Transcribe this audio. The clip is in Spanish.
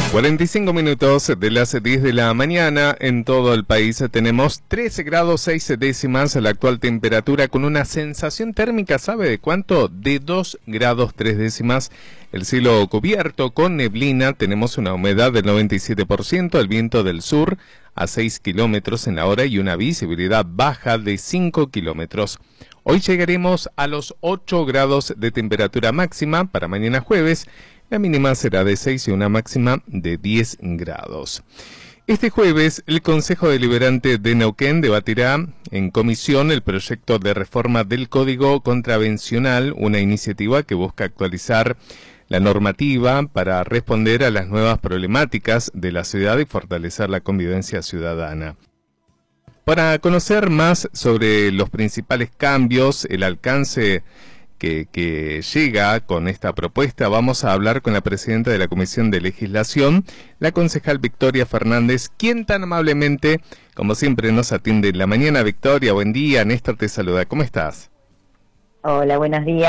45 minutos de las 10 de la mañana. En todo el país tenemos 13 grados 6 décimas la actual temperatura, con una sensación térmica, ¿sabe de cuánto? De 2 grados 3 décimas. El cielo cubierto con neblina, tenemos una humedad del 97%, el viento del sur a 6 kilómetros en la hora y una visibilidad baja de 5 kilómetros. Hoy llegaremos a los 8 grados de temperatura máxima para mañana jueves. La mínima será de 6 y una máxima de 10 grados. Este jueves, el Consejo Deliberante de Neuquén debatirá en comisión el proyecto de reforma del Código Contravencional, una iniciativa que busca actualizar la normativa para responder a las nuevas problemáticas de la ciudad y fortalecer la convivencia ciudadana. Para conocer más sobre los principales cambios, el alcance que llega con esta propuesta, vamos a hablar con la presidenta de la Comisión de Legislación, la concejal Victoria Fernández, quien tan amablemente, como siempre, nos atiende en la mañana. Victoria, buen día. Néstor te saluda. ¿Cómo estás? Hola, buenos días.